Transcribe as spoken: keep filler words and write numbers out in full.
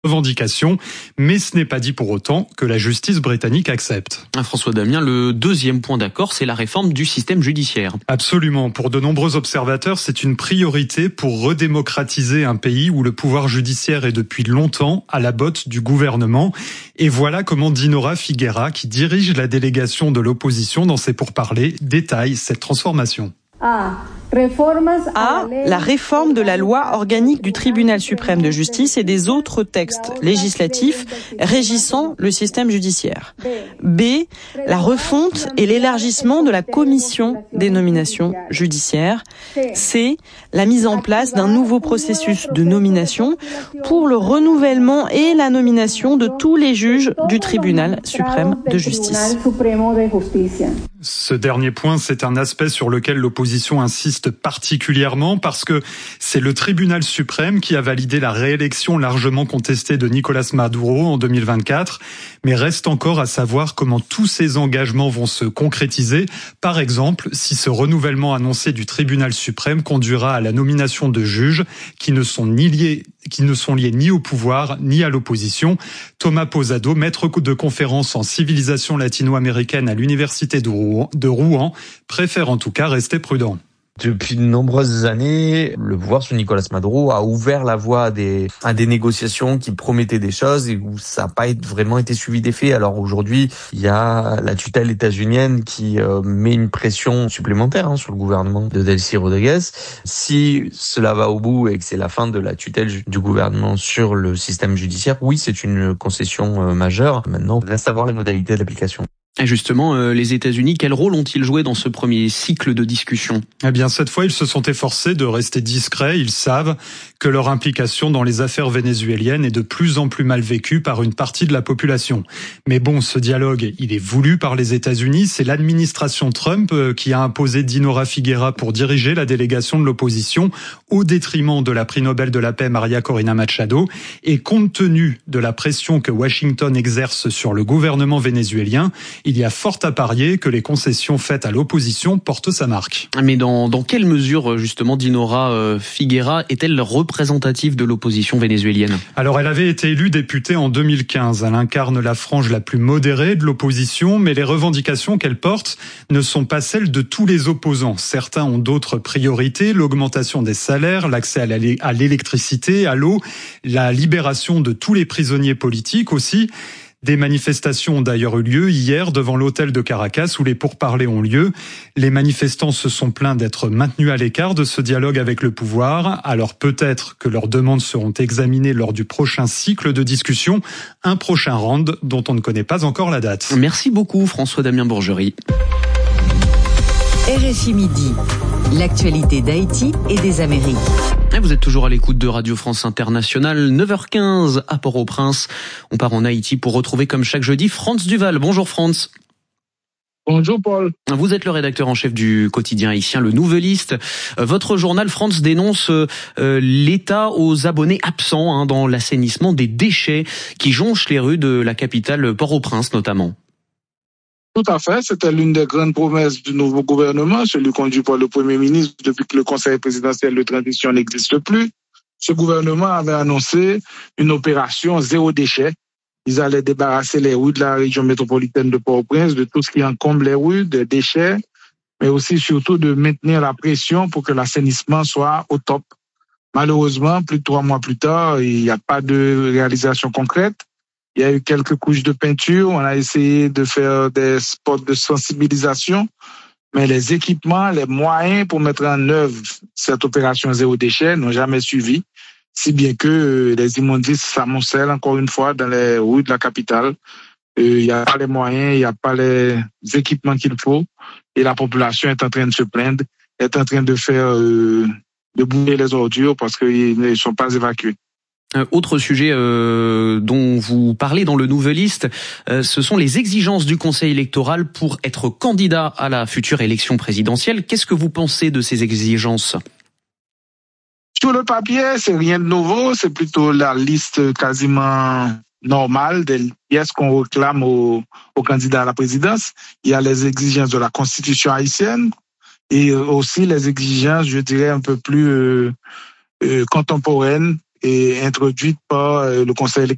revendications, mais ce n'est pas dit pour autant que la justice britannique accepte. François Damien, le deuxième point d'accord, c'est la réforme du système judiciaire. Absolument. Pour de nombreux observateurs, c'est une priorité pour redémocratiser un pays où le pouvoir judiciaire est depuis longtemps à la botte du gouvernement. Et voilà comment Dinora Figuera, qui dirige la délégation de l'opposition dans ses pourparlers, détaille cette transformation. A. La réforme de la loi organique du Tribunal suprême de justice et des autres textes législatifs régissant le système judiciaire. B. La refonte et l'élargissement de la commission des nominations judiciaires. C. La mise en place d'un nouveau processus de nomination pour le renouvellement et la nomination de tous les juges du Tribunal suprême de justice. Ce dernier point, c'est un aspect sur lequel l'opposition insiste particulièrement parce que c'est le tribunal suprême qui a validé la réélection largement contestée de Nicolás Maduro en deux mille vingt-quatre. Mais reste encore à savoir comment tous ces engagements vont se concrétiser. Par exemple, si ce renouvellement annoncé du tribunal suprême conduira à la nomination de juges qui ne sont ni liés qui ne sont liés ni au pouvoir ni à l'opposition. Thomas Posado, maître de conférence en civilisation latino-américaine à l'université de Rouen, de Rouen, préfère en tout cas rester prudent. Depuis de nombreuses années, le pouvoir sous Nicolás Maduro a ouvert la voie à des, à des négociations qui promettaient des choses et où ça n'a pas vraiment été suivi des faits. Alors aujourd'hui, il y a la tutelle états-unienne qui euh, met une pression supplémentaire hein, sur le gouvernement de Delcy Rodríguez. Si cela va au bout et que c'est la fin de la tutelle du gouvernement sur le système judiciaire, oui, c'est une concession euh, majeure. Maintenant, reste à voir les modalités d'application. Et justement, euh, les États-Unis, quel rôle ont-ils joué dans ce premier cycle de discussion ? Eh bien, cette fois, ils se sont efforcés de rester discrets. Ils savent que leur implication dans les affaires vénézuéliennes est de plus en plus mal vécue par une partie de la population. Mais bon, ce dialogue, il est voulu par les États-Unis. C'est l'administration Trump qui a imposé Dinora Figuera pour diriger la délégation de l'opposition au détriment de la prix Nobel de la paix Maria Corina Machado. Et compte tenu de la pression que Washington exerce sur le gouvernement vénézuélien, il y a fort à parier que les concessions faites à l'opposition portent sa marque. Mais dans, dans quelle mesure, justement, Dinora euh, Figuera est-elle représentative de l'opposition vénézuélienne ? Alors, elle avait été élue députée en deux mille quinze. Elle incarne la frange la plus modérée de l'opposition, mais les revendications qu'elle porte ne sont pas celles de tous les opposants. Certains ont d'autres priorités, l'augmentation des salaires, l'accès à l'électricité, à l'eau, la libération de tous les prisonniers politiques aussi. Des manifestations ont d'ailleurs eu lieu hier devant l'hôtel de Caracas où les pourparlers ont lieu. Les manifestants se sont plaints d'être maintenus à l'écart de ce dialogue avec le pouvoir. Alors peut-être que leurs demandes seront examinées lors du prochain cycle de discussion, un prochain round dont on ne connaît pas encore la date. Merci beaucoup François-Damien Bourgerie. R F I Midi, l'actualité d'Haïti et des Amériques. Et vous êtes toujours à l'écoute de Radio France Internationale, neuf heures quinze à Port-au-Prince. On part en Haïti pour retrouver comme chaque jeudi Frantz Duval. Bonjour Frantz. Bonjour Paul. Vous êtes le rédacteur en chef du quotidien haïtien Le Nouvelliste. Votre journal Frantz dénonce euh, l'État aux abonnés absents hein, dans l'assainissement des déchets qui jonchent les rues de la capitale Port-au-Prince notamment. Tout à fait, c'était l'une des grandes promesses du nouveau gouvernement, celui conduit par le Premier ministre depuis que le Conseil présidentiel de transition n'existe plus. Ce gouvernement avait annoncé une opération zéro déchet. Ils allaient débarrasser les rues de la région métropolitaine de Port-au-Prince de tout ce qui encombre les rues, de déchets, mais aussi surtout de maintenir la pression pour que l'assainissement soit au top. Malheureusement, plus de trois mois plus tard, il n'y a pas de réalisation concrète. Il y a eu quelques couches de peinture, on a essayé de faire des spots de sensibilisation, mais les équipements, les moyens pour mettre en œuvre cette opération zéro déchet n'ont jamais suivi, si bien que les immondices s'amoncellent encore une fois dans les rues de la capitale. Il n'y a pas les moyens, il n'y a pas les équipements qu'il faut, et la population est en train de se plaindre, est en train de faire, euh, de bouger les ordures parce qu'ils ne sont pas évacués. Euh, autre sujet euh, dont vous parlez dans le Nouvelliste, euh, ce sont les exigences du Conseil électoral pour être candidat à la future élection présidentielle. Qu'est-ce que vous pensez de ces exigences ? Sur le papier, c'est rien de nouveau, c'est plutôt la liste quasiment normale des pièces qu'on réclame aux, aux candidats à la présidence. Il y a les exigences de la Constitution haïtienne et aussi les exigences, je dirais, un peu plus euh, euh, contemporaines et introduite par le Conseil électoral